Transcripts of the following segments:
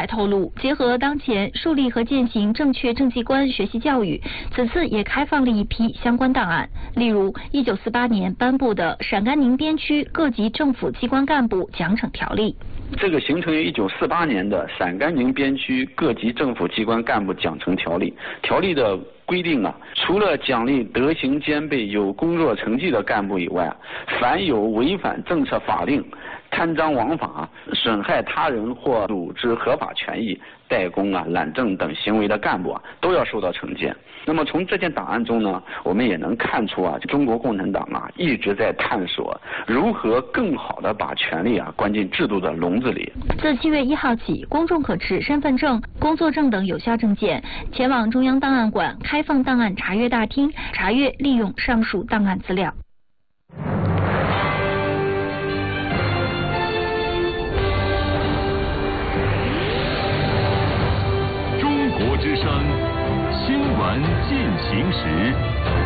还透露，结合当前树立和践行正确政绩观学习教育，此次也开放了一批相关档案，例如1948年颁布的《陕甘宁边区各级政府机关干部奖惩条例》。 这个形成于1948年的《陕甘宁边区各级政府机关干部奖惩条例》。条例的规定啊，除了奖励德行兼备、有工作成绩的干部以外，凡有违反政策法令、贪赃枉法、损害他人或组织合法权益、怠工啊、懒政等行为的干部啊，都要受到惩戒。那么从这件档案中呢，我们也能看出啊，中国共产党啊一直在探索如何更好地把权力啊关进制度的笼子里。 自7月1号起，公众可持身份证、工作证等有效证件，前往中央档案馆开放档案查阅大厅，查阅利用上述档案资料。 中国之声新闻进行时。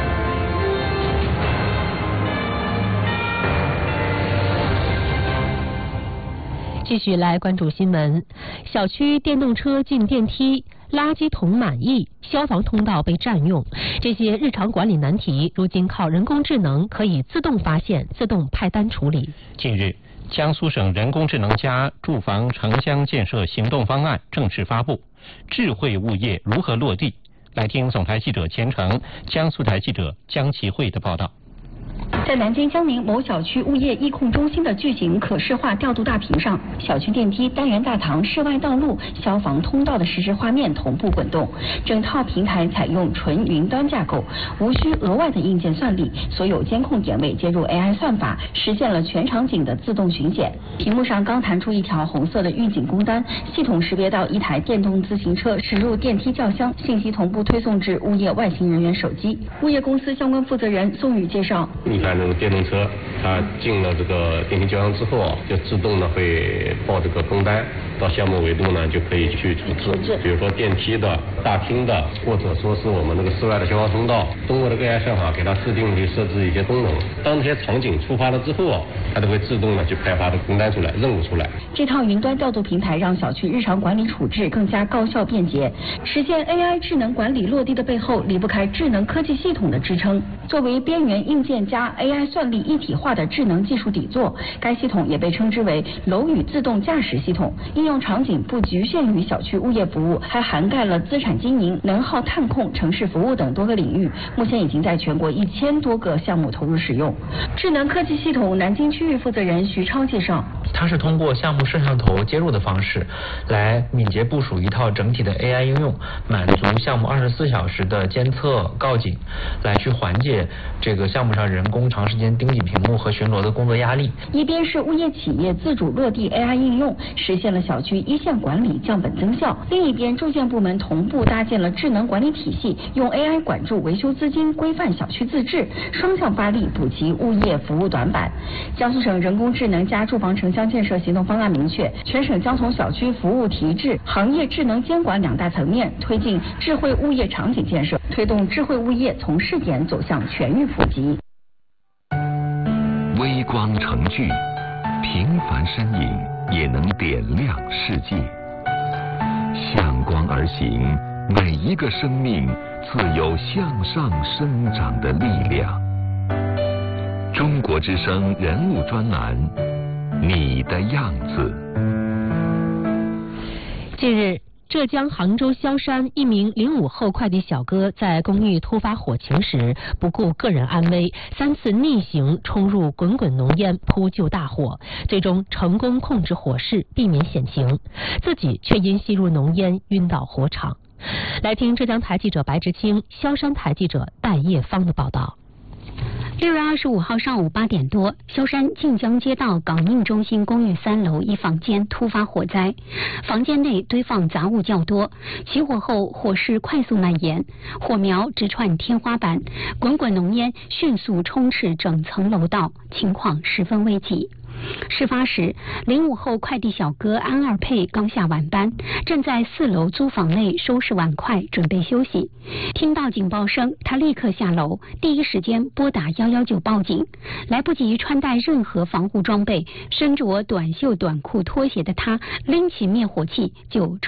继续来关注新闻，小区电动车进电梯、垃圾桶满溢、消防通道被占用，这些日常管理难题，如今靠人工智能可以自动发现、自动派单处理。 近日，江苏省人工智能加住房城乡建设行动方案正式发布，智慧物业如何落地？来听总台记者钱成、江苏台记者江其慧的报道。 在南京江宁某小区物业疫控中心的巨型可视化调度大屏上，小区电梯、单元大堂、室外道路、消防通道的实时画面同步滚动。整套平台采用纯云端架构，无需额外的硬件算力，所有监控点位接入 AI 算法，实现了全场景的自动巡检。屏幕上刚弹出一条红色的预警工单，系统识别到一台电动自行车驶入电梯轿厢，信息同步推送至物业外勤人员手机。物业公司相关负责人宋宇介绍。 你看这个电动车，它进了这个电梯轿厢之后啊，就自动的会报这个工单，到项目维度呢就可以去处置。比如说电梯的、大厅的，或者说是我们那个室外的消防通道，通过这个 AI 算法给它自定去设置一些功能。当这些场景触发了之后啊，它都会自动的去派发的工单出来、任务出来。 这套云端调度平台让小区日常管理处置更加高效便捷。实现 AI 智能管理落地的背后，离不开智能科技系统的支撑。作为边缘硬件加 AI 算力一体化的智能技术底座，该系统也被称之为楼宇自动驾驶系统。应用场景不局限于小区物业服务，还涵盖了资产经营、能耗探控、城市服务等多个领域。目前已经在全国1000多个项目投入使用。智能科技系统南京区域负责人徐超介绍， 它是通过项目摄像头接入的方式，来敏捷部署一套整体的 AI 应用，满足项目24小时的监测告警，来去缓解这个项目上人工长时间盯紧屏幕和巡逻的工作压力。 一边是物业企业自主落地 AI 应用，实现了小区一线管理降本增效；另一边住建部门同步搭建了智能管理体系，用 AI 管住维修资金，规范小区自治，双向发力补齐物业服务短板。江苏省人工智能加住房城乡建设行动方案明确，全省将从小区服务提质、行业智能监管2大层面推进智慧物业场景建设，推动智慧物业从试点走向全域普及。 微光成炬，平凡身影也能点亮世界。向光而行，每一个生命自有向上生长的力量。中国之声人物专栏，你的样子。 近日，浙江杭州萧山一名05后快递小哥在公寓突发火情时，不顾个人安危，3次逆行冲入滚滚浓烟，扑救大火，最终成功控制火势，避免险情，自己却因吸入浓烟晕倒火场。来听浙江台记者白志清、萧山台记者戴叶芳的报道。 6月25号上午8点多，萧山晋江街道港印中心公寓3楼一房间突发火灾，房间内堆放杂物较多，起火后火势快速蔓延，火苗直窜天花板，滚滚浓烟迅速充斥整层楼道，情况十分危急。事发时，05后快递小哥安二佩刚下晚班，正在4楼租房内收拾碗筷，准备休息。听到警报声，他立刻下楼，第一时间拨打119报警。来不及穿戴任何防护装备，身着短袖短裤拖鞋的他，拎起灭火器就